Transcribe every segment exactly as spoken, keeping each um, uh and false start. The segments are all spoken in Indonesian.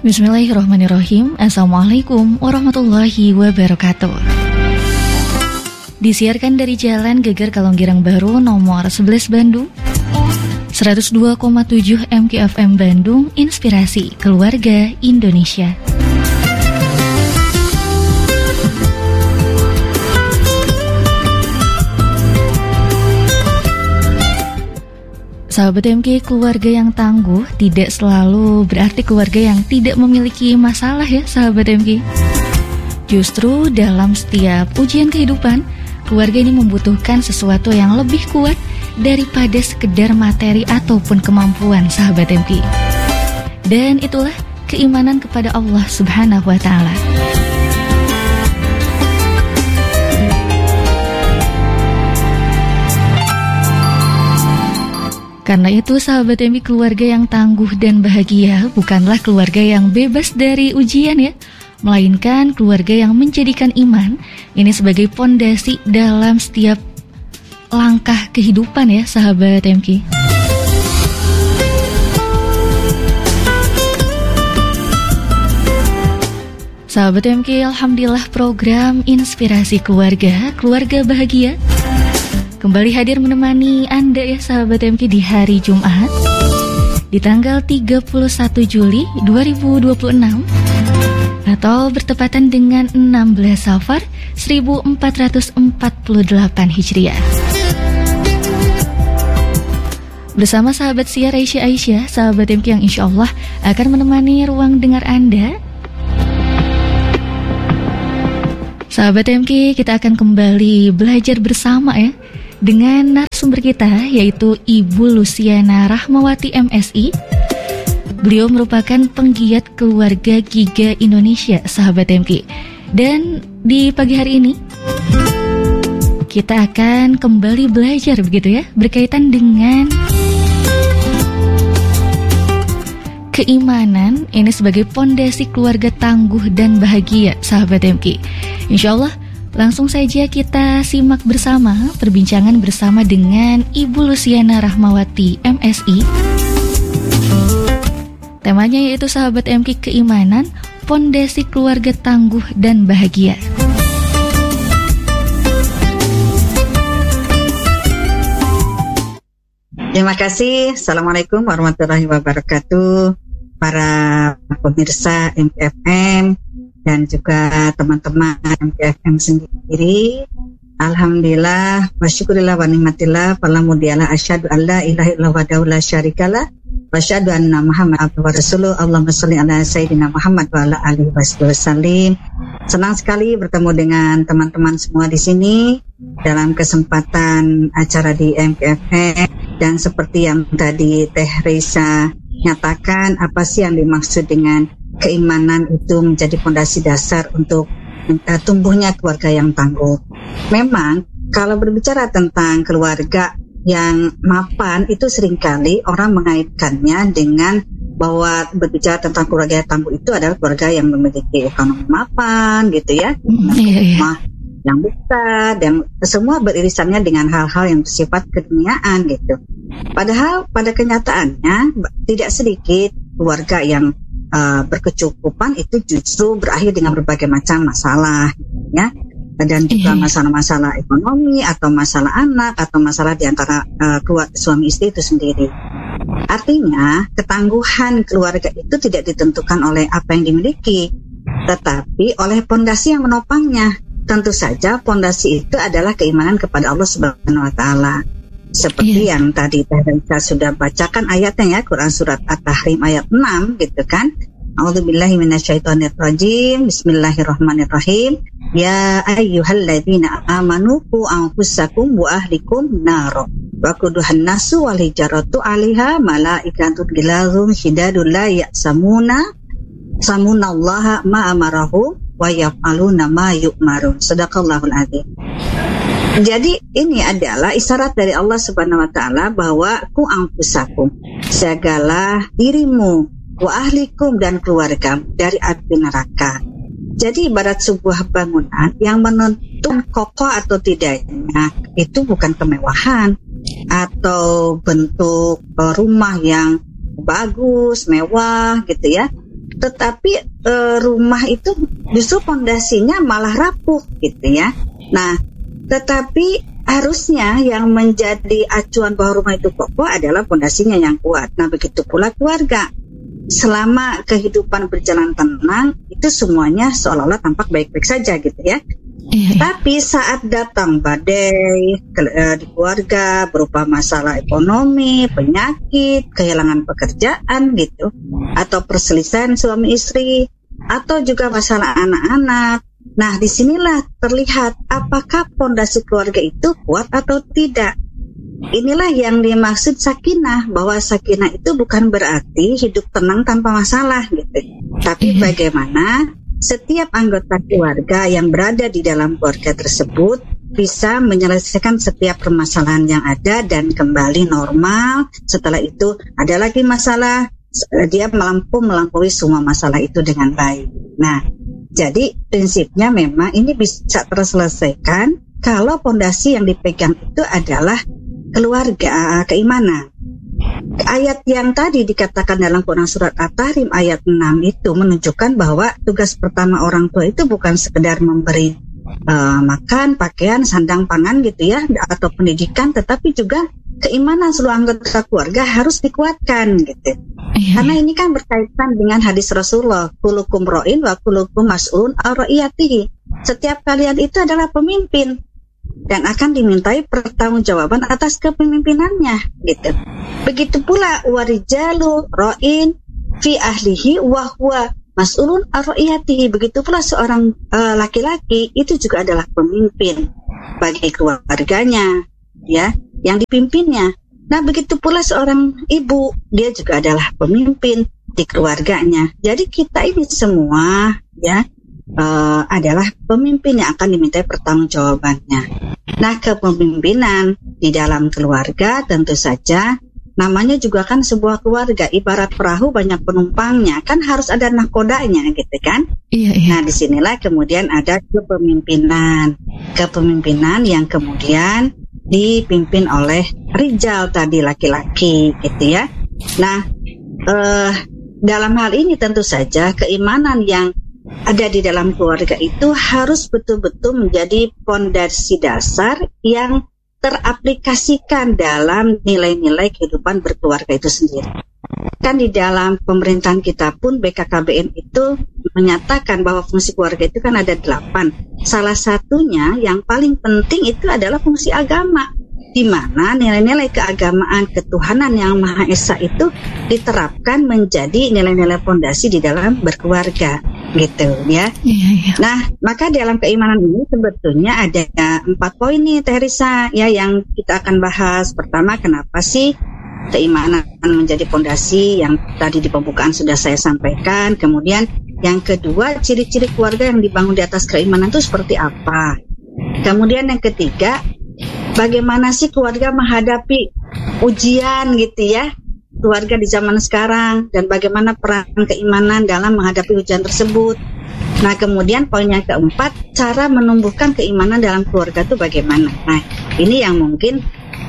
Bismillahirrahmanirrahim. Assalamualaikum warahmatullahi wabarakatuh. Disiarkan dari Jalan Geger Kalonggirang Baru nomor sebelas Bandung, seratus dua koma tujuh M K F M Bandung, Inspirasi Keluarga Indonesia. Sahabat M K, keluarga yang tangguh tidak selalu berarti keluarga yang tidak memiliki masalah ya sahabat M K. Justru dalam setiap ujian kehidupan, keluarga ini membutuhkan sesuatu yang lebih kuat daripada sekedar materi ataupun kemampuan sahabat M K. Dan itulah keimanan kepada Allah Subhanahu wa Ta'ala. Karena itu sahabat M K, keluarga yang tangguh dan bahagia bukanlah keluarga yang bebas dari ujian ya, melainkan keluarga yang menjadikan iman ini sebagai pondasi dalam setiap langkah kehidupan ya sahabat M K. Sahabat M K, alhamdulillah program Inspirasi Keluarga, Keluarga Bahagia kembali hadir menemani Anda ya sahabat M K di hari Jumat di tanggal tiga puluh satu Juli dua ribu dua puluh enam atau bertepatan dengan enam belas Safar seribu empat ratus empat puluh delapan Hijriah. Bersama sahabat siar Aisyah Aisyah, sahabat M K yang insya Allah akan menemani ruang dengar Anda. Sahabat M K, kita akan kembali belajar bersama ya dengan narasumber kita, yaitu Ibu Luciana Rahmawati M Si. Beliau merupakan penggiat keluarga Giga Indonesia, sahabat M K. Dan di pagi hari ini kita akan kembali belajar begitu ya, berkaitan dengan keimanan ini sebagai pondasi keluarga tangguh dan bahagia, sahabat M K. Insya Allah langsung saja kita simak bersama perbincangan bersama dengan Ibu Luciana Rahmawati M Si. Temanya yaitu sahabat M K, keimanan, pondasi keluarga tangguh dan bahagia. Terima kasih. Assalamualaikum warahmatullahi wabarakatuh. Para pemirsa M K F M dan juga teman-teman M K F M sendiri. Alhamdulillah wa syukurillah wa nikmatillah fala mudhiyalah asyhadu an la ilaha illallah wahdahu la syarikalah wa asyhadu anna Muhammadan abduhu wa rasuluh. Allahumma shalli ala sayyidina Muhammad wa ala alihi wasallam. Senang sekali bertemu dengan teman-teman semua di sini dalam kesempatan acara di M K F M. Dan seperti yang tadi Teh Risa nyatakan, apa sih yang dimaksud dengan keimanan itu menjadi fondasi dasar untuk uh, tumbuhnya keluarga yang tangguh. Memang kalau berbicara tentang keluarga yang mapan, itu seringkali orang mengaitkannya dengan bahwa berbicara tentang keluarga yang tangguh itu adalah keluarga yang memiliki ekonomi mapan gitu ya, rumah yang besar, dan semua beririsannya dengan hal-hal yang bersifat keduniaan gitu. Padahal pada kenyataannya tidak sedikit keluarga yang uh, berkecukupan itu justru berakhir dengan berbagai macam masalah ya, dan juga masalah-masalah ekonomi atau masalah anak atau masalah di antara uh, keluarga suami istri itu sendiri. Artinya ketangguhan keluarga itu tidak ditentukan oleh apa yang dimiliki, tetapi oleh pondasi yang menopangnya. Tentu saja pondasi itu adalah keimanan kepada Allah Subhanahu wa Ta'ala. Seperti yeah. yang tadi kita sudah bacakan ayatnya ya, Quran surat At-Tahrim ayat enam gitu kan. A'udzubillahi minasyaitonirrajim. Bismillahirrahmanirrahim. Ya ayyuhalladzina amanu qu anfusakum wa ahlikum nar. Wa quduhan nasu wal hijaratu 'alaiha malaikatun ghilazun syidadun la ya'samuna samunallaha ma amarahu wa yaf'aluna ma yu'marun. Shadaqallahul azim. Jadi ini adalah isyarat dari Allah Subhanahu wa Ta'ala bahwa ku anfusakum, jagalah dirimu, wa ahlikum dan keluarga dari api neraka. Jadi ibarat sebuah bangunan yang menentukan kokoh atau tidaknya itu bukan kemewahan atau bentuk rumah yang bagus, mewah gitu ya, tetapi e, rumah itu justru fondasinya malah rapuh gitu ya. Nah, tetapi harusnya yang menjadi acuan bahwa rumah itu kokoh adalah fondasinya yang kuat. Nah, begitu pula keluarga. Selama kehidupan berjalan tenang, itu semuanya seolah-olah tampak baik-baik saja gitu ya. Iya. Tapi saat datang badai ke, uh, di keluarga berupa masalah ekonomi, penyakit, kehilangan pekerjaan gitu, atau perselisihan suami istri, atau juga masalah anak-anak. Nah, disinilah terlihat apakah fondasi keluarga itu kuat atau tidak. Inilah yang dimaksud sakinah, bahwa sakinah itu bukan berarti hidup tenang tanpa masalah gitu. Tapi bagaimana setiap anggota keluarga yang berada di dalam keluarga tersebut bisa menyelesaikan setiap permasalahan yang ada dan kembali normal. Setelah itu ada lagi masalah, dia mampu melampaui semua masalah itu dengan baik. Nah, jadi prinsipnya memang ini bisa terselesaikan kalau fondasi yang dipegang itu adalah keluarga, keimanan. Ayat yang tadi dikatakan dalam Quran surat At-Tahrim ayat enam itu menunjukkan bahwa tugas pertama orang tua itu bukan sekedar memberi uh, makan, pakaian, sandang, pangan gitu ya, atau pendidikan, tetapi juga keimanan seluruh anggota keluarga harus dikuatkan gitu. Iya. Karena ini kan berkaitan dengan hadis Rasulullah, kulukum ro'in wa kulukum mas'ulun an ra'iyatihi. Setiap kalian itu adalah pemimpin dan akan dimintai pertanggungjawaban atas kepemimpinannya gitu. Begitu pula warijalu ra'in fi ahlihi wa huwa mas'ulun an ra'iyatihi. Begitu pula seorang uh, laki-laki itu juga adalah pemimpin bagi keluarganya ya, yang dipimpinnya. Nah, begitu pula seorang ibu, dia juga adalah pemimpin di keluarganya. Jadi kita ini semua ya uh, adalah pemimpin yang akan dimintai pertanggungjawabannya. Nah, kepemimpinan di dalam keluarga tentu saja namanya juga kan sebuah keluarga. Ibarat perahu banyak penumpangnya, kan harus ada nahkodanya gitu kan. Iya, iya. Nah, disinilah kemudian ada kepemimpinan. Kepemimpinan yang kemudian dipimpin oleh rijal tadi, laki-laki gitu ya. Nah, eh, dalam hal ini tentu saja keimanan yang ada di dalam keluarga itu harus betul-betul menjadi fondasi dasar yang teraplikasikan dalam nilai-nilai kehidupan berkeluarga itu sendiri. Kan di dalam pemerintahan kita pun B K K B N itu menyatakan bahwa fungsi keluarga itu kan ada delapan. Salah satunya yang paling penting itu adalah fungsi agama, di mana nilai-nilai keagamaan ketuhanan yang Maha Esa itu diterapkan menjadi nilai-nilai fondasi di dalam berkeluarga gitu ya. Iya, iya. Nah, maka dalam keimanan ini sebetulnya ada empat poin nih Teh Risa ya yang kita akan bahas. Pertama, kenapa sih keimanan menjadi fondasi, yang tadi di pembukaan sudah saya sampaikan. Kemudian yang kedua, ciri-ciri keluarga yang dibangun di atas keimanan itu seperti apa. Kemudian yang ketiga, bagaimana sih keluarga menghadapi ujian gitu ya, keluarga di zaman sekarang, dan bagaimana peran keimanan dalam menghadapi ujian tersebut. Nah, kemudian poin yang keempat, cara menumbuhkan keimanan dalam keluarga itu bagaimana. Nah, ini yang mungkin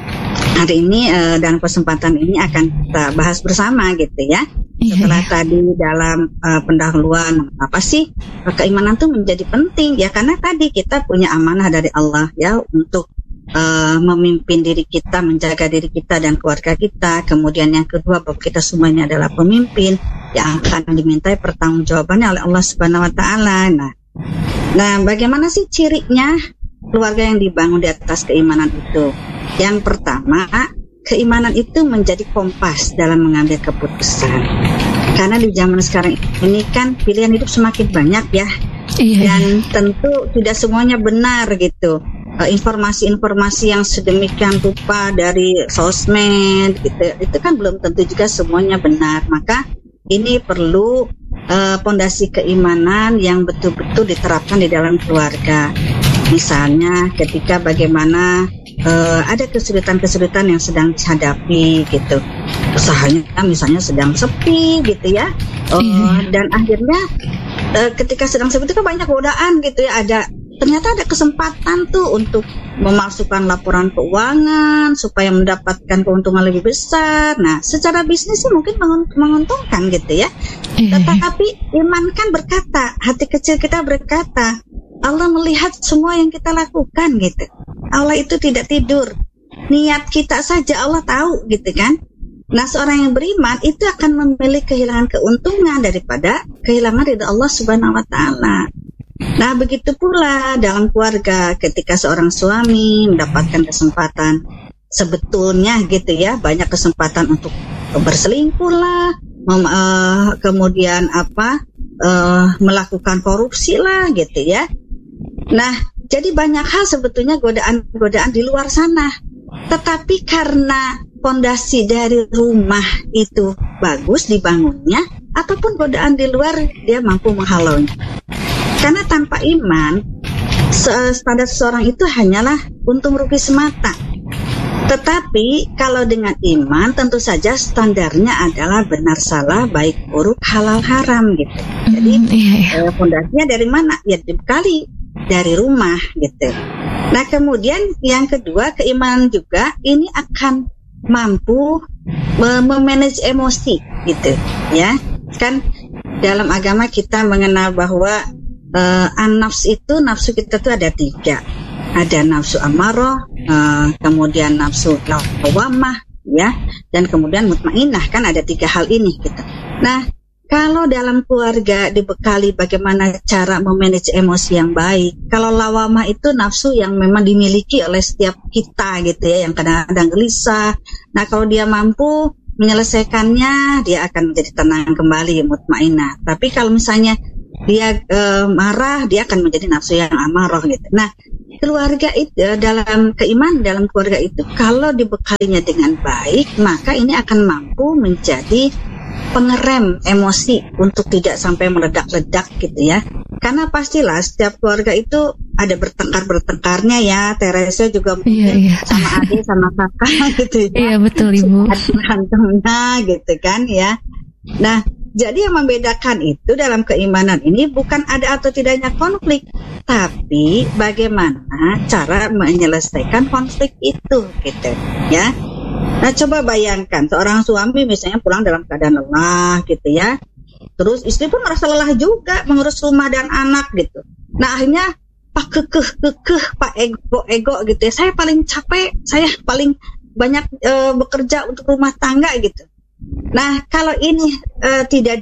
hari ini uh, dan kesempatan ini akan kita bahas bersama gitu ya. Setelah tadi dalam uh, pendahuluan apa sih keimanan itu menjadi penting ya, karena tadi kita punya amanah dari Allah ya untuk uh, memimpin diri kita, menjaga diri kita dan keluarga kita. Kemudian yang kedua, bahwa kita semuanya adalah pemimpin yang akan dimintai pertanggungjawabannya oleh Allah Subhanahu wa taala. Nah, nah bagaimana sih cirinya keluarga yang dibangun di atas keimanan itu? Yang pertama, keimanan itu menjadi kompas dalam mengambil keputusan. Karena di zaman sekarang ini kan pilihan hidup semakin banyak ya. Iya. Dan tentu tidak semuanya benar gitu. Informasi-informasi yang sedemikian rupa dari sosmed gitu, itu kan belum tentu juga semuanya benar. Maka ini perlu pondasi uh, keimanan yang betul-betul diterapkan di dalam keluarga. Misalnya ketika bagaimana uh, ada kesulitan-kesulitan yang sedang dihadapi gitu, usahanya misalnya sedang sepi gitu ya, uh, dan akhirnya uh, ketika sedang sepi itu kan banyak godaan gitu ya, ada ternyata ada kesempatan tuh untuk memasukkan laporan keuangan supaya mendapatkan keuntungan lebih besar. Nah, secara bisnis sih mungkin menguntungkan gitu ya. Tetapi iman kan berkata, hati kecil kita berkata, Allah melihat semua yang kita lakukan gitu. Allah itu tidak tidur. Niat kita saja Allah tahu gitu kan. Nah, seorang yang beriman itu akan memilih kehilangan keuntungan daripada kehilangan ridha Allah Subhanahu wa taala. Nah, begitu pula dalam keluarga ketika seorang suami mendapatkan kesempatan sebetulnya gitu ya, banyak kesempatan untuk berselingkuh lah, mem, uh, kemudian apa uh, melakukan korupsi lah gitu ya. Nah, jadi banyak hal sebetulnya godaan-godaan di luar sana. Tetapi karena fondasi dari rumah itu bagus dibangunnya, ataupun godaan di luar dia mampu menghalaunya. Karena tanpa iman, standar seseorang itu hanyalah untung rugi semata. Tetapi kalau dengan iman, tentu saja standarnya adalah benar salah, baik buruk, halal haram gitu. Jadi mm, iya, iya. fondasinya dari mana? Ya dibekali dari rumah gitu. Nah, kemudian yang kedua, keimanan juga ini akan mampu memanage emosi gitu ya. Kan dalam agama kita mengenal bahwa Uh, an-nafs itu, nafsu kita tuh ada tiga. Ada nafsu amarah, uh, kemudian nafsu lawamah, ya, dan kemudian mutmainnah. Kan ada tiga hal ini gitu. Nah, kalau dalam keluarga dibekali bagaimana cara memanage emosi yang baik. Kalau lawamah itu nafsu yang memang dimiliki oleh setiap kita gitu ya, yang kadang-kadang gelisah. Nah, kalau dia mampu menyelesaikannya, dia akan menjadi tenang kembali, mutmainnah. Tapi kalau misalnya dia e, marah, dia akan menjadi nafsu yang amarah gitu. Nah, keluarga itu dalam keimanan dalam keluarga itu kalau dibekalinya dengan baik, maka ini akan mampu menjadi pengerem emosi untuk tidak sampai meledak-ledak gitu ya. Karena pastilah setiap keluarga itu ada bertengkar-bertengkarnya ya. Teresa juga mungkin iya, iya. sama adik sama kakak gitu ya. Iya betul Ibu. Berantemnya gitu kan ya. Nah, jadi yang membedakan itu dalam keimanan ini bukan ada atau tidaknya konflik, tapi bagaimana cara menyelesaikan konflik itu gitu ya. Nah, coba bayangkan seorang suami misalnya pulang dalam keadaan lelah gitu ya. Terus istri pun merasa lelah juga mengurus rumah dan anak gitu. Nah, akhirnya pak kekeh-kekeh, pak ego-ego gitu ya. Saya paling capek, saya paling banyak e, bekerja untuk rumah tangga gitu. Nah, kalau ini uh, tidak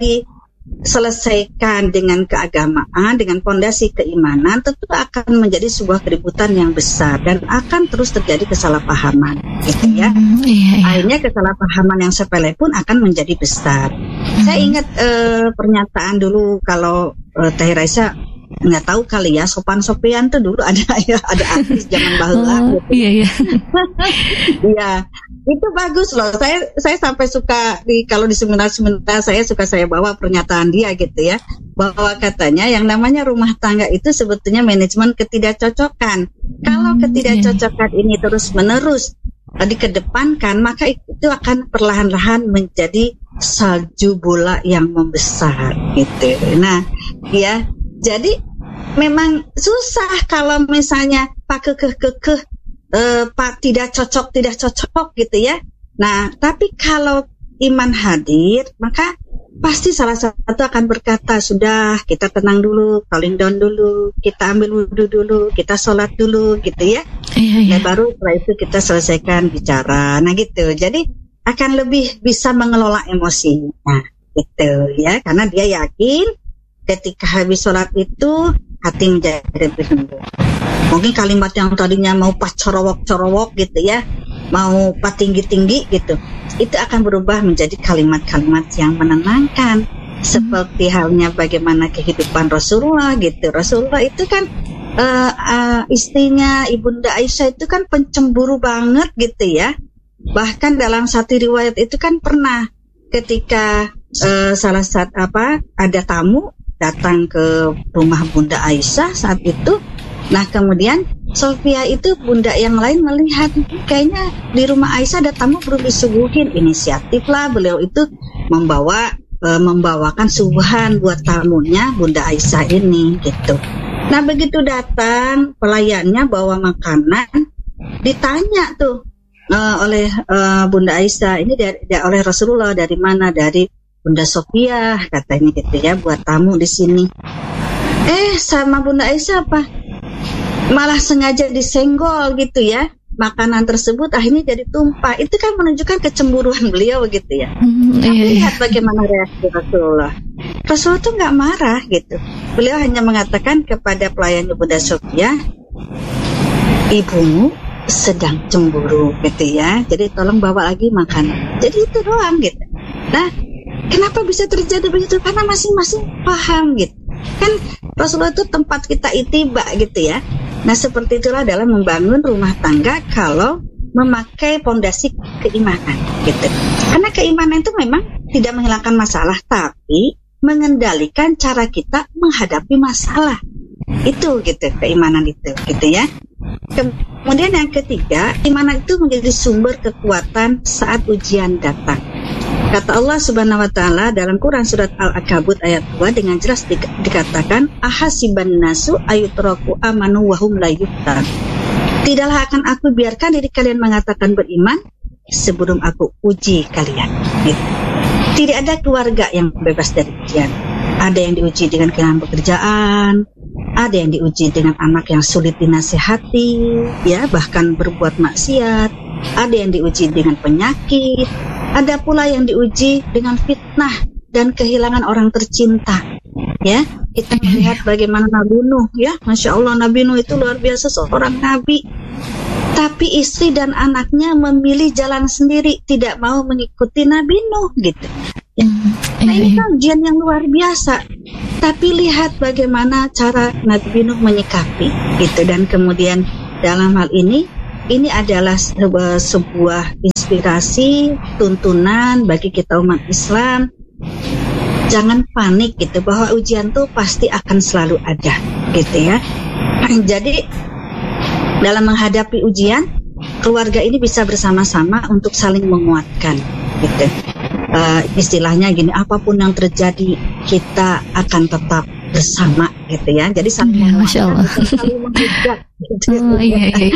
diselesaikan dengan keagamaan, dengan fondasi keimanan, tentu akan menjadi sebuah keributan yang besar dan akan terus terjadi kesalahpahaman, gitu ya. Mm, iya, iya. Akhirnya kesalahpahaman yang sepele pun akan menjadi besar. Mm. Saya ingat uh, pernyataan dulu kalau uh, Teh Raisa nggak tahu kali ya, Sopan-Sopian tuh dulu ada ya, ada artis zaman baheula oh, gitu. Iya iya. Iya. Itu bagus loh. Saya saya sampai suka di kalau di seminar-seminar saya suka saya bawa pernyataan dia gitu ya. Bahwa katanya yang namanya rumah tangga itu sebetulnya manajemen ketidakcocokan. Kalau ketidakcocokan ini terus-menerus dikedepankan, maka itu akan perlahan-lahan menjadi salju bola yang membesar gitu. Nah, ya, jadi memang susah kalau misalnya pak kekeh-kekeh Uh, Pak tidak cocok, tidak cocok gitu ya. Nah, tapi kalau iman hadir, maka pasti salah satu akan berkata, sudah kita tenang dulu, calling down dulu, kita ambil wudhu dulu, kita sholat dulu gitu ya. Iya, iya. Nah, baru setelah itu kita selesaikan bicara. Nah gitu, jadi akan lebih bisa mengelola emosi. Nah gitu ya, karena dia yakin ketika habis sholat itu hati menjadi lebih lembut. Mungkin kalimat yang tadinya mau pas corowok-corowok gitu ya, mau pas tinggi-tinggi gitu, itu akan berubah menjadi kalimat-kalimat yang menenangkan. Seperti halnya bagaimana kehidupan Rasulullah gitu. Rasulullah itu kan uh, uh, istrinya Ibunda Aisyah itu kan pencemburu banget gitu ya. Bahkan dalam satu riwayat itu kan pernah ketika uh, salah satu apa ada tamu datang ke rumah Bunda Aisyah saat itu. Nah kemudian Sofia itu bunda yang lain melihat kayaknya di rumah Aisyah ada tamu belum disuguhin, inisiatif lah beliau itu membawa e, membawakan suguhan buat tamunya Bunda Aisyah ini gitu. Nah begitu datang pelayannya bawa makanan, ditanya tuh uh, oleh uh, Bunda Aisyah, ini dari, dari oleh Rasulullah, dari mana? Dari Bunda Sofia katanya gitu ya, buat tamu di sini. Eh sama Bunda Aisyah apa? Malah sengaja disenggol gitu ya. Makanan tersebut akhirnya jadi tumpah. Itu kan menunjukkan kecemburuan beliau gitu ya. Hmm, iya, iya. Lihat bagaimana reaksi Rasulullah. Rasulullah tuh nggak marah gitu. Beliau hanya mengatakan kepada pelayannya Bunda Sofia, ibumu sedang cemburu gitu ya. Jadi tolong bawa lagi makanan. Jadi itu doang gitu. Nah, kenapa bisa terjadi begitu? Karena masing-masing paham gitu. Kan Rasulullah itu tempat kita itiba gitu ya. Nah seperti itulah dalam membangun rumah tangga kalau memakai fondasi keimanan gitu. Karena keimanan itu memang tidak menghilangkan masalah, tapi mengendalikan cara kita menghadapi masalah. Itu gitu, keimanan itu gitu ya. Kemudian yang ketiga, keimanan itu menjadi sumber kekuatan saat ujian datang. Kata Allah Subhanahu wa taala dalam Quran surat Al-Ankabut ayat dua dengan jelas di, dikatakan ahasiban nasu ayutraku amanu wa hum la yuftan. Tidaklah akan aku biarkan diri kalian mengatakan beriman sebelum aku uji kalian. Gitu. Tidak ada keluarga yang bebas dari ujian. Ada yang diuji dengan kehilangan pekerjaan, ada yang diuji dengan anak yang sulit dinasihati, ya bahkan berbuat maksiat, ada yang diuji dengan penyakit, ada pula yang diuji dengan fitnah dan kehilangan orang tercinta. Ya, kita melihat bagaimana Nabi Nuh, ya, Masya Allah Nabi Nuh itu luar biasa seorang nabi. Tapi istri dan anaknya memilih jalan sendiri, tidak mau mengikuti Nabi Nuh, gitu. Ya. Nah ini kan ujian yang luar biasa. Tapi lihat bagaimana cara Nabi Nuh menyikapi, gitu. Dan kemudian dalam hal ini, ini adalah sebuah, sebuah inspirasi, tuntunan bagi kita umat Islam. Jangan panik gitu, bahwa ujian tuh pasti akan selalu ada gitu ya. Jadi dalam menghadapi ujian, keluarga ini bisa bersama-sama untuk saling menguatkan gitu. Uh, istilahnya gini, apapun yang terjadi kita akan tetap bersama gitu ya. Jadi saling ya, menguatkan, saling menghujat gitu. Oh, iya, iya.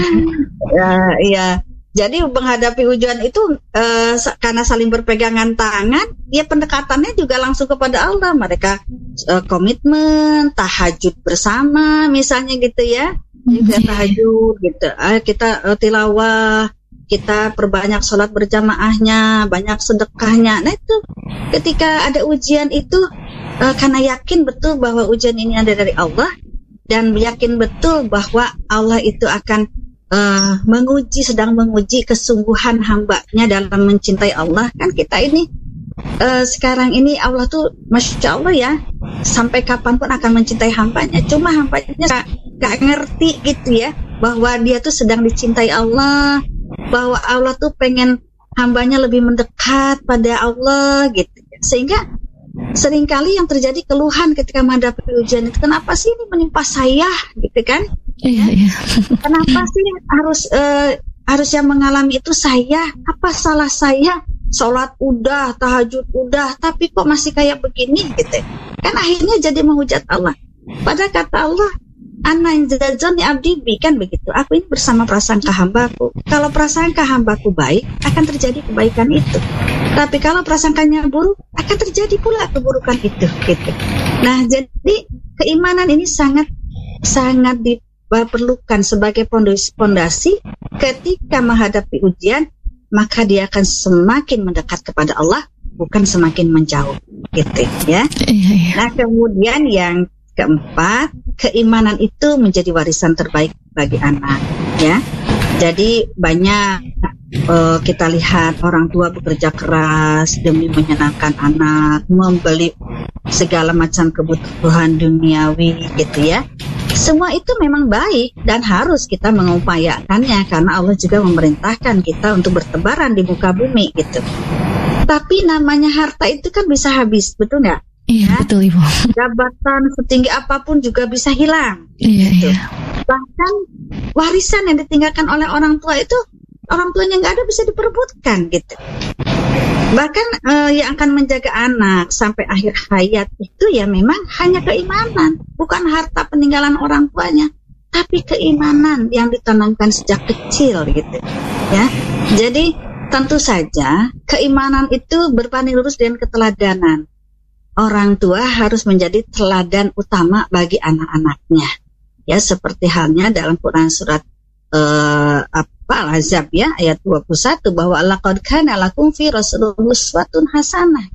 uh, iya. Jadi menghadapi ujian itu uh, karena saling berpegangan tangan, ya pendekatannya juga langsung kepada Allah. Mereka uh, komitmen, tahajud bersama misalnya gitu ya. Juga tahajud gitu. Uh, kita uh, tilawah, kita perbanyak sholat berjamaahnya, banyak sedekahnya. Nah itu ketika ada ujian itu uh, karena yakin betul bahwa ujian ini ada dari Allah, dan yakin betul bahwa Allah itu akan Uh, menguji, sedang menguji kesungguhan hambanya dalam mencintai Allah. Kan kita ini uh, sekarang ini Allah tuh Masya Allah ya, sampai kapanpun akan mencintai hambanya. Cuma hambanya gak, gak ngerti gitu ya, bahwa dia tuh sedang dicintai Allah, bahwa Allah tuh pengen hambanya lebih mendekat pada Allah gitu. Sehingga seringkali yang terjadi keluhan ketika menghadapi ujian itu, kenapa sih ini menimpa saya gitu kan? Iya, iya. Kenapa sih harus uh, harus yang mengalami itu saya? Apa salah saya? Sholat udah, tahajud udah, tapi kok masih kayak begini gitu? Kan akhirnya jadi menghujat Allah. Pada kata Allah, Ana inzadzani abdi bi, kan begitu. Aku ini bersama prasangka hambaku. Kalau prasangka hambaku baik, akan terjadi kebaikan itu. Tapi kalau prasangkanya buruk, akan terjadi pula keburukan itu. Gitu. Nah, jadi keimanan ini sangat sangat diperlukan sebagai pondasi ketika menghadapi ujian, maka dia akan semakin mendekat kepada Allah, bukan semakin menjauh. Gitu ya. Nah, kemudian yang keempat, keimanan itu menjadi warisan terbaik bagi anak, ya. Jadi banyak uh, kita lihat orang tua bekerja keras demi menyenangkan anak, membeli segala macam kebutuhan duniawi, gitu ya. Semua itu memang baik dan harus kita mengupayakannya karena Allah juga memerintahkan kita untuk bertebaran di muka bumi, gitu. Tapi namanya harta itu kan bisa habis, betul nggak? Iya, ya? Betul Ibu. Jabatan setinggi apapun juga bisa hilang. Iya, gitu. Iya. Bahkan warisan yang ditinggalkan oleh orang tua itu, orang tuanya nggak ada bisa diperebutkan gitu. Bahkan uh, yang akan menjaga anak sampai akhir hayat itu ya memang hanya keimanan, bukan harta peninggalan orang tuanya, tapi keimanan yang ditanamkan sejak kecil gitu ya. Jadi tentu saja keimanan itu berbanding lurus dengan keteladanan. Orang tua harus menjadi teladan utama bagi anak-anaknya. Ya, seperti halnya dalam Quran surat uh, apa Al-Ahzab ya ayat dua puluh satu bahwa laqad kana lakum fi rasulillah uswatun hasanah.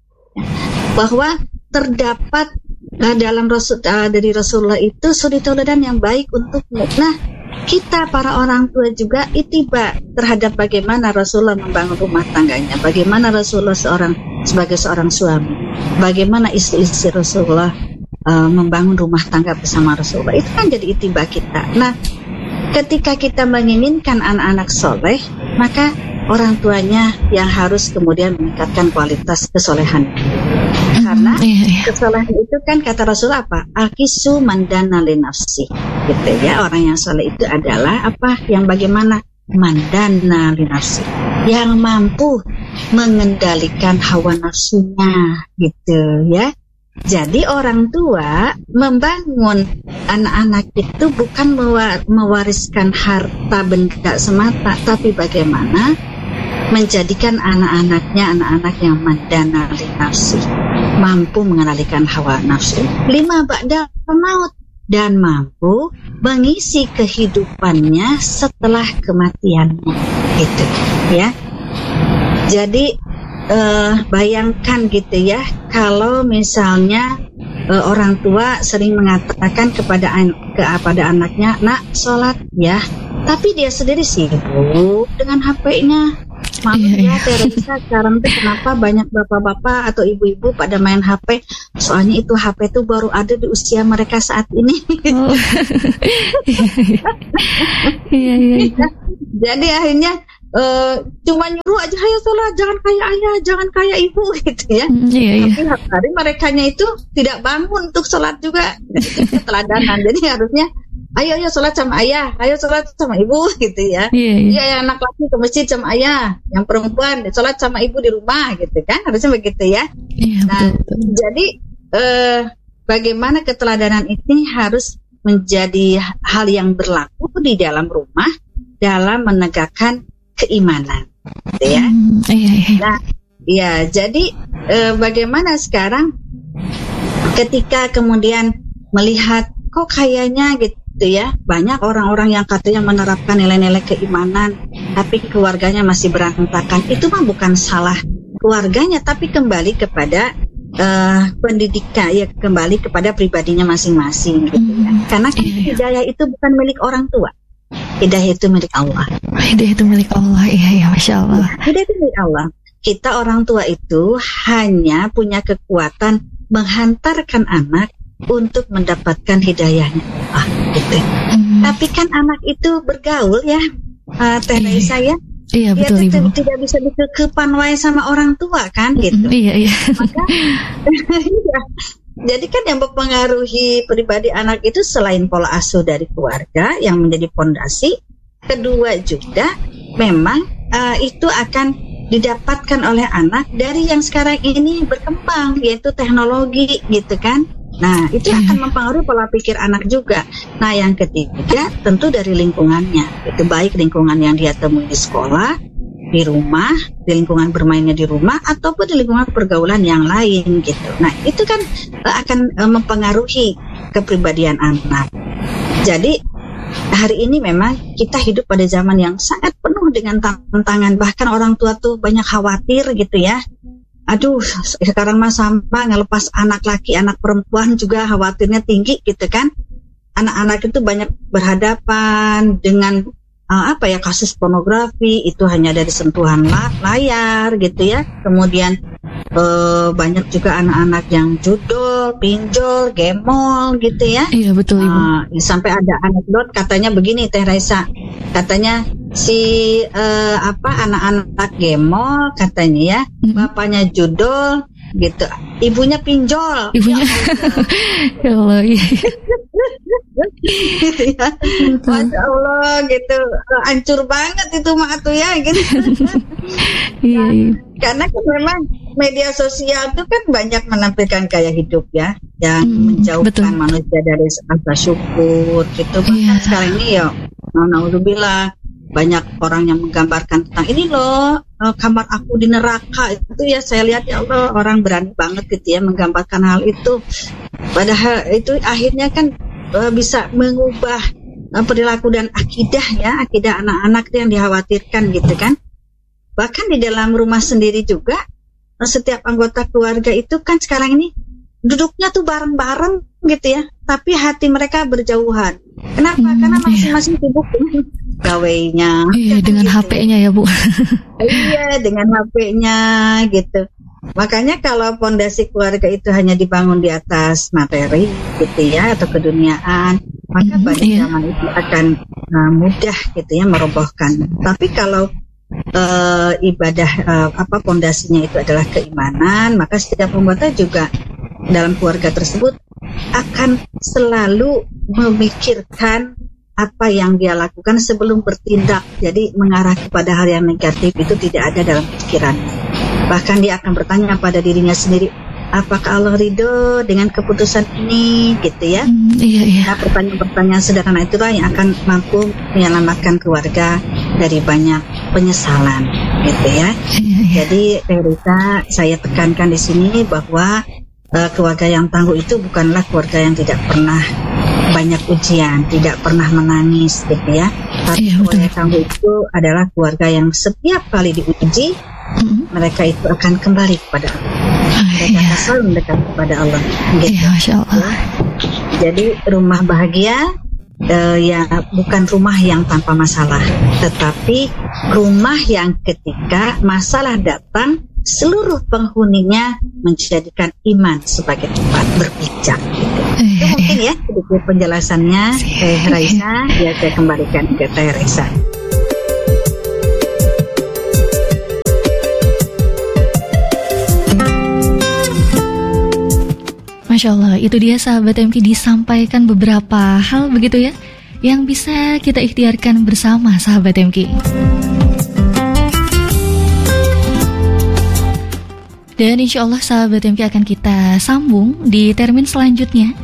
Bahwa terdapat uh, dalam rasul uh, dari Rasulullah itu suri tauladan yang baik untukmu. Nah, kita para orang tua juga itiba terhadap bagaimana Rasulullah membangun rumah tangganya, bagaimana Rasulullah seorang sebagai seorang suami, bagaimana istri-istri Rasulullah uh, membangun rumah tangga bersama Rasulullah. Itu kan jadi itiba kita. Nah, ketika kita menginginkan anak-anak soleh, maka orang tuanya yang harus kemudian meningkatkan kualitas kesolehan. Karena kesolehan itu kan kata Rasulullah apa? Akisu mandana li nafsi. Gitu ya, orang yang soleh itu adalah apa? Yang bagaimana? Mandana li nafsi. Yang mampu mengendalikan hawa nafsunya, gitu ya. Jadi orang tua membangun anak-anak itu bukan mewariskan harta benda semata, tapi bagaimana menjadikan anak-anaknya anak-anak yang mandana li nafsi, mampu mengendalikan hawa nafsu, lima ba'dal maut, dan mampu mengisi kehidupannya setelah kematiannya, gitu ya. Jadi Uh, bayangkan gitu ya, kalau misalnya uh, orang tua sering mengatakan kepada an- kepada anaknya, nak sholat ya, tapi dia sendiri sibuk dengan H P-nya. Maaf ya, Teresa, sekarang tuh kenapa banyak bapak-bapak atau ibu-ibu pada main H P? Soalnya itu H P tuh baru ada di usia mereka saat ini. Oh. Iya, iya, iya. Jadi akhirnya Uh, cuma nyuruh aja, ayo sholat, jangan kayak ayah, jangan kayak ibu, gitu ya. Mm, iya, iya. Tapi hari merekanya itu tidak bangun untuk sholat juga, itu keteladanan. Jadi harusnya, ayo ayo sholat sama ayah, ayo sholat sama ibu, gitu ya. Iya, iya. Ya, anak laki ke masjid sama ayah, yang perempuan sholat sama ibu di rumah, gitu kan, harusnya begitu ya. Iya, nah, betul, betul. Jadi uh, bagaimana keteladanan ini harus menjadi hal yang berlaku di dalam rumah dalam menegakkan keimanan, gitu ya. Hmm, iya, iya. Nah, ya, jadi e, bagaimana sekarang ketika kemudian melihat kok kayaknya gitu ya, banyak orang-orang yang katanya menerapkan nilai-nilai keimanan, tapi keluarganya masih berantakan. Itu mah bukan salah keluarganya, tapi kembali kepada e, pendidikan, ya kembali kepada pribadinya masing-masing, gitu ya. Karena iya, iya. hidayah itu bukan milik orang tua. Hidayah itu milik Allah. Hidayah itu milik Allah, iya, iya, Masya Allah. Hidayah itu milik Allah. Kita orang tua itu hanya punya kekuatan menghantarkan anak untuk mendapatkan hidayahnya Allah, gitu. Hmm. Tapi kan anak itu bergaul ya, uh, Teh Raisa ya. Iya, betul, dia Ibu. Tidak bisa dikepan wae sama orang tua kan, gitu. Hmm, iya, iya. Maka, iya. Jadi kan yang mempengaruhi pribadi anak itu selain pola asuh dari keluarga yang menjadi fondasi, kedua juga memang uh, itu akan didapatkan oleh anak dari yang sekarang ini berkembang, yaitu teknologi, gitu kan. Nah, itu akan mempengaruhi pola pikir anak juga. Nah, yang ketiga tentu dari lingkungannya, itu baik lingkungan yang dia temui di sekolah, di rumah, di lingkungan bermainnya di rumah, ataupun di lingkungan pergaulan yang lain, gitu. Nah, itu kan uh, akan uh, mempengaruhi kepribadian anak. Jadi hari ini memang kita hidup pada zaman yang sangat penuh dengan tantangan. Bahkan orang tua tuh banyak khawatir, gitu ya. Aduh, sekarang mah sampah ngelepas anak laki, anak perempuan juga khawatirnya tinggi, gitu kan. Anak-anak itu banyak berhadapan dengan Uh, apa ya kasus pornografi, itu hanya dari sentuhan la- layar gitu ya. Kemudian uh, banyak juga anak-anak yang judol, pinjol, gemol gitu ya. Iya, betul, Ibu. Uh, sampai ada anekdot katanya begini, Teh Raisa, katanya si uh, apa anak-anak gemol katanya ya, mm-hmm. bapaknya judol, gitu. Ibunya pinjol. Ibunya. Ya Allah. Gitu ya. Masya Allah gitu. Hancur banget itu mak tuh ya gitu. Iya, iya. Karena kan memang media sosial itu kan banyak menampilkan gaya hidup ya, yang hmm, menjauhkan betul. Manusia dari rasa syukur gitu. Bahkan yeah. sekarang ini ya, naudzubillah, banyak orang yang menggambarkan tentang ini loh, kamar aku di neraka itu ya. Saya lihat ya Allah, orang berani banget gitu ya menggambarkan hal itu. Padahal itu akhirnya kan uh, bisa mengubah uh, perilaku dan akidah ya, akidah anak-anak yang dikhawatirkan gitu kan. Bahkan di dalam rumah sendiri juga, setiap anggota keluarga itu kan sekarang ini duduknya tuh bareng-bareng gitu ya, tapi hati mereka berjauhan. Kenapa? Hmm, Karena masing-masing sibuk dengan gawainya. Iya, dengan gitu. H P-nya ya Bu. Iya, dengan H P-nya gitu. Makanya kalau fondasi keluarga itu hanya dibangun di atas materi gitu ya, atau keduniaan, maka hmm, banyak iya. zaman itu akan uh, mudah gitu ya merobohkan. Tapi kalau Uh, ibadah uh, apa pondasinya itu adalah keimanan, maka setiap anggota juga dalam keluarga tersebut akan selalu memikirkan apa yang dia lakukan sebelum bertindak. Jadi mengarah kepada hal yang negatif itu tidak ada dalam pikirannya. Bahkan dia akan bertanya pada dirinya sendiri, apakah Allah ridho dengan keputusan ini gitu ya. Hmm, iya, iya. Nah, pertanyaan-pertanyaan sederhana itulah yang akan mampu menyelamatkan keluarga dari banyak penyesalan gitu ya. Iya, iya. Jadi Rita, saya tekankan di sini bahwa uh, keluarga yang tangguh itu bukanlah keluarga yang tidak pernah banyak ujian, tidak pernah menangis gitu ya. Tapi iya, keluarga yang tangguh itu adalah keluarga yang setiap kali diuji, mm-hmm. mereka itu akan kembali kepada Allah. Mereka iya. akan selalu mendekat kepada Allah gitu. Iya, Masya Allah. Ya. Jadi rumah bahagia Uh, ya bukan rumah yang tanpa masalah, tetapi rumah yang ketika masalah datang, seluruh penghuninya menjadikan iman sebagai tempat berpijak gitu. Uh, Itu mungkin ya sedikit penjelasannya Teh Raisa. Ya saya kembalikan ke Teh Raisa. Masya Allah, itu dia sahabat M K disampaikan beberapa hal begitu ya, yang bisa kita ikhtiarkan bersama sahabat M K. Dan insya Allah sahabat M K akan kita sambung di termin selanjutnya.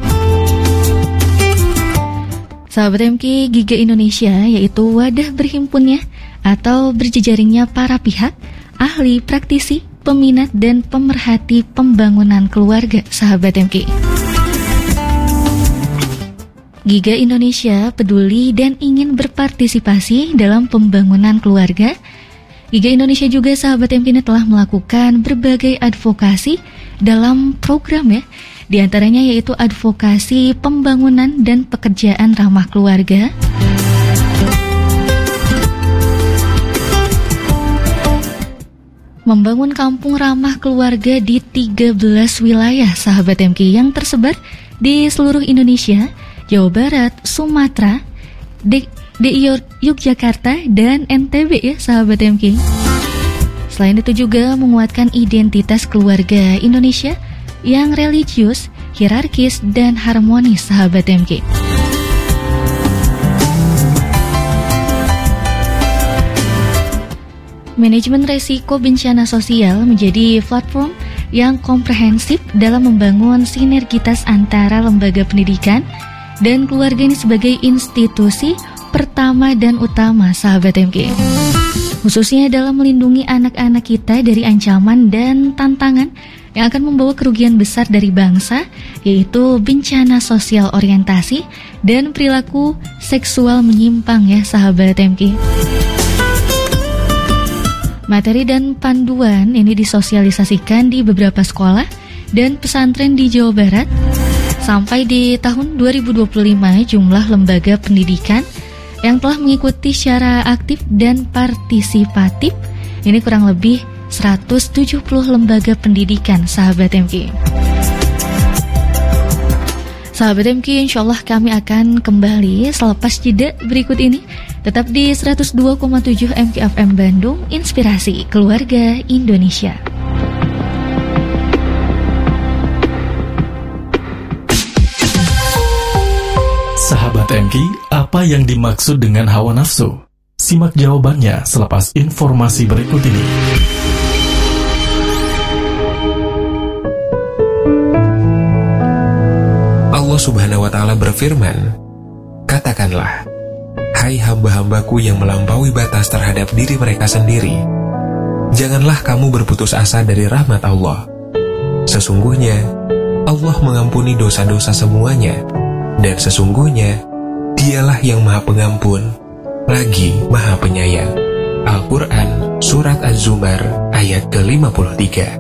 Sahabat M K, Giga Indonesia yaitu wadah berhimpunnya atau berjejaringnya para pihak, ahli, praktisi, peminat dan pemerhati pembangunan keluarga sahabat M K. Giga Indonesia peduli dan ingin berpartisipasi dalam pembangunan keluarga. Giga Indonesia juga sahabat M K ini telah melakukan berbagai advokasi dalam program ya. Di antaranya yaitu advokasi pembangunan dan pekerjaan ramah keluarga, membangun kampung ramah keluarga di tiga belas wilayah sahabat M K yang tersebar di seluruh Indonesia, Jawa Barat, Sumatera, D I Yogyakarta, dan N T B ya sahabat M K. Selain itu juga menguatkan identitas keluarga Indonesia yang religius, hierarkis, dan harmonis sahabat M K. Manajemen resiko bencana sosial menjadi platform yang komprehensif dalam membangun sinergitas antara lembaga pendidikan dan keluarga ini sebagai institusi pertama dan utama sahabat M K. Khususnya dalam melindungi anak-anak kita dari ancaman dan tantangan yang akan membawa kerugian besar dari bangsa, yaitu bencana sosial orientasi dan perilaku seksual menyimpang ya sahabat M K. Materi dan panduan ini disosialisasikan di beberapa sekolah dan pesantren di Jawa Barat. Sampai di tahun dua ribu dua puluh lima, jumlah lembaga pendidikan yang telah mengikuti secara aktif dan partisipatif ini kurang lebih seratus tujuh puluh lembaga pendidikan sahabat M K. Sahabat M K, insya Allah kami akan kembali selepas jeda berikut ini. Tetap di seratus dua koma tujuh M K F M Bandung, Inspirasi Keluarga Indonesia. M K, apa yang dimaksud dengan hawa nafsu? Simak jawabannya selepas informasi berikut ini. Allah Subhanahu wa Ta'ala berfirman, "Katakanlah, hai hamba-hambaku yang melampaui batas terhadap diri mereka sendiri, janganlah kamu berputus asa dari rahmat Allah. Sesungguhnya Allah mengampuni dosa-dosa semuanya, dan sesungguhnya Dialah yang Maha Pengampun, lagi Maha Penyayang." Al-Quran, Surat Az-Zumar, ayat ke lima puluh tiga.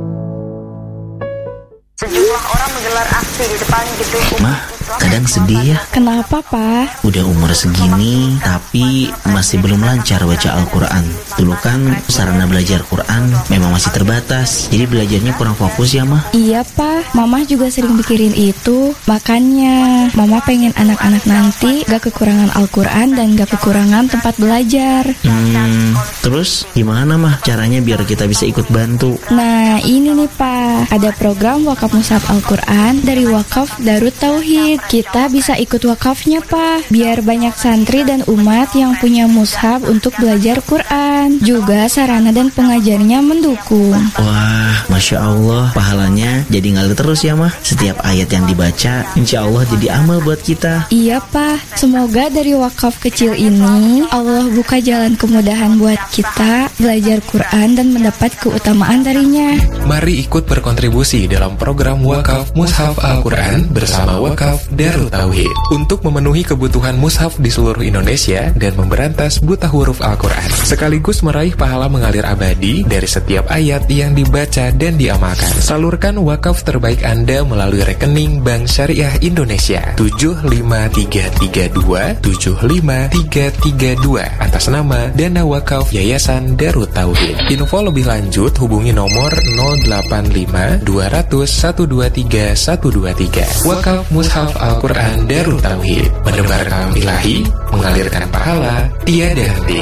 Sejumlah orang menggelar aksi di depan gedung. Mah, kadang sedih ya. Kenapa, Pak? Udah umur segini, tapi masih belum lancar baca Al-Quran. Dulu kan sarana belajar Quran memang masih terbatas, jadi belajarnya kurang fokus ya, Mah. Iya, Pak. Mama juga sering mikirin itu. Makanya, Mama pengen anak-anak nanti gak kekurangan Al-Quran dan gak kekurangan tempat belajar. Hmm, terus gimana, Mah, caranya biar kita bisa ikut bantu? Nah, ini nih, Pak. Ada program wakaf mushaf Al-Quran dari Wakaf Darut Tauhid. Kita bisa ikut wakafnya, Pak, biar banyak santri dan umat yang punya mushaf untuk belajar Quran. Juga sarana dan pengajarnya mendukung. Wah, Masya Allah, pahalanya jadi ngalir terus ya, Mah. Setiap ayat yang dibaca, insya Allah jadi amal buat kita. Iya, Pak. Semoga dari wakaf kecil ini Allah buka jalan kemudahan buat kita belajar Quran dan mendapat keutamaan darinya. Mari ikut berkontribusi dalam program Wakaf Mushaf Al-Quran bersama Wakaf Darut Tauhid untuk memenuhi kebutuhan mushaf di seluruh Indonesia dan memberantas buta huruf Al-Quran, sekaligus meraih pahala mengalir abadi dari setiap ayat yang dibaca dan diamalkan. Salurkan wakaf terbaik Anda melalui rekening Bank Syariah Indonesia tujuh lima tiga tiga dua tujuh lima tiga tiga dua atas nama Dana Wakaf Yayasan Darut Tauhid. Info lebih lanjut hubungi nomor nol delapan lima dua nol nol satu dua tiga satu dua tiga. Wakaf Mushaf Al-Quran Darut Tauhid, menebar kalam ilahi, mengalirkan pahala tiada henti.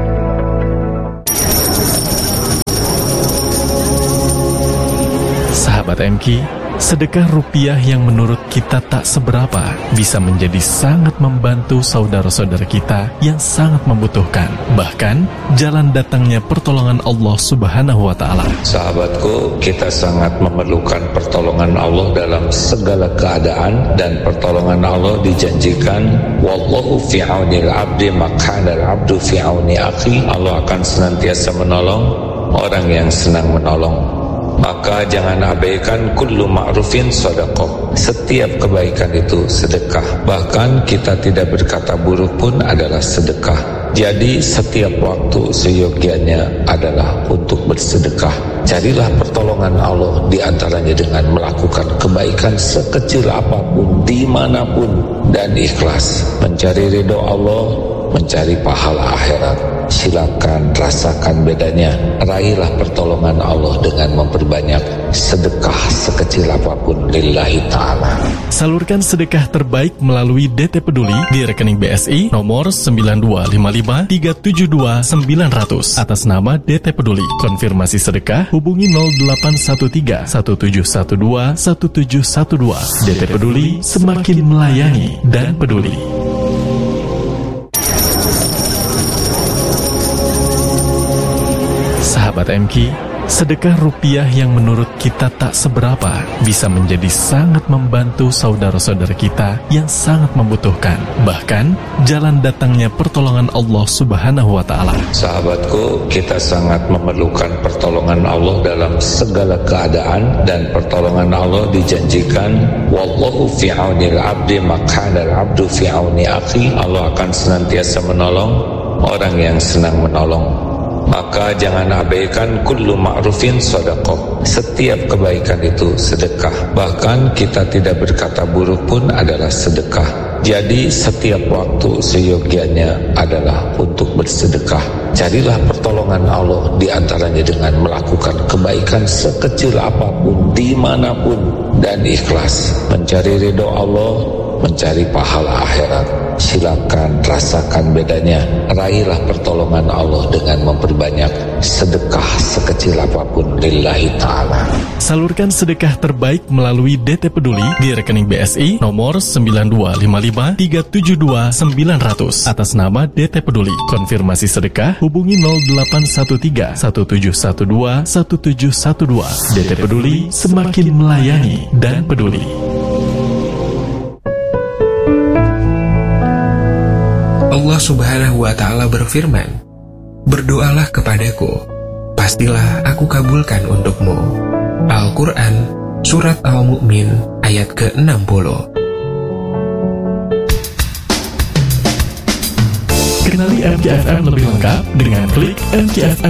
Sahabat M K, sedekah rupiah yang menurut kita tak seberapa bisa menjadi sangat membantu saudara-saudara kita yang sangat membutuhkan. Bahkan, jalan datangnya pertolongan Allah Subhanahu wa Ta'ala. Sahabatku, kita sangat memerlukan pertolongan Allah dalam segala keadaan, dan pertolongan Allah dijanjikan, wallahu fi aunil abdi makana al-abdu fi auni akhi. Allah akan senantiasa menolong orang yang senang menolong. Maka jangan abaikan kullu ma'rufin sedekah. Setiap kebaikan itu sedekah. Bahkan kita tidak berkata buruk pun adalah sedekah. Jadi setiap waktu seyogianya adalah untuk bersedekah. Carilah pertolongan Allah di antaranya dengan melakukan kebaikan sekecil apapun, dimanapun, dan ikhlas. Mencari ridho Allah, mencari pahala akhirat. Silakan rasakan bedanya. Raihlah pertolongan Allah dengan memperbanyak sedekah sekecil apapun lillahi ta'ala. Salurkan sedekah terbaik melalui D T Peduli di rekening B S I nomor sembilan dua lima lima tiga tujuh dua sembilan nol nol atas nama D T Peduli. Konfirmasi sedekah hubungi nol delapan satu tiga satu tujuh satu dua satu tujuh satu dua. D T Peduli, semakin melayani dan peduli. Sahabat M K, sedekah rupiah yang menurut kita tak seberapa bisa menjadi sangat membantu saudara-saudara kita yang sangat membutuhkan. Bahkan, jalan datangnya pertolongan Allah Subhanahu wa Ta'ala. Sahabatku, kita sangat memerlukan pertolongan Allah dalam segala keadaan, dan pertolongan Allah dijanjikan, wallahu fi aunil abdi makana al-abdu fi auni akhi. Allah akan senantiasa menolong orang yang senang menolong. Maka jangan abaikan kullu ma'rufin sedekah. Setiap kebaikan itu sedekah. Bahkan kita tidak berkata buruk pun adalah sedekah. Jadi setiap waktu seyogianya adalah untuk bersedekah. Carilah pertolongan Allah di antaranya dengan melakukan kebaikan sekecil apapun, dimanapun, dan ikhlas. Mencari ridho Allah, mencari pahala akhirat. Silakan rasakan bedanya. Raihlah pertolongan Allah dengan memperbanyak sedekah sekecil apapun lillahi ta'ala. Salurkan sedekah terbaik melalui D T Peduli di rekening B S I nomor sembilan dua lima lima tiga tujuh dua sembilan nol nol atas nama D T Peduli. Konfirmasi sedekah hubungi nol delapan satu tiga satu tujuh satu dua satu tujuh satu dua. D T Peduli, semakin melayani dan peduli. Allah Subhanahu wa Ta'ala berfirman, "Berdoalah kepadaku, pastilah aku kabulkan untukmu." Al-Quran, Surat Al-Mu'min, ayat ke enam puluh. Kenali M K F M lebih lengkap dengan klik M K F M